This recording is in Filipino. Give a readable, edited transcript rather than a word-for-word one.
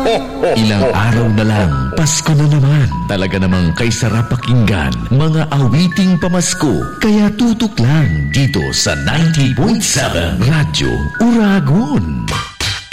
Ilang araw na lang, Pasko na naman. Talaga namang kay sarap pakinggan, mga awiting pamasko. Kaya tutok lang dito sa 90.7 Radyo Uragon.